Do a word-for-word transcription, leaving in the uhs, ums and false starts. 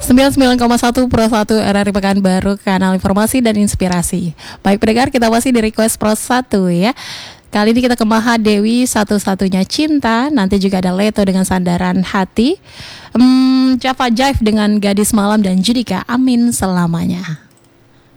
sembilan puluh sembilan koma satu Pro satu R R I Pekanbaru, kanal informasi dan inspirasi. Baik pendengar, kita masih di Request Pro satu ya. Kali ini kita ke Maha Dewi, satu-satunya cinta. Nanti juga ada Leto dengan Sandaran Hati, hmm, Java Jive dengan Gadis Malam, dan Judika Amin Selamanya.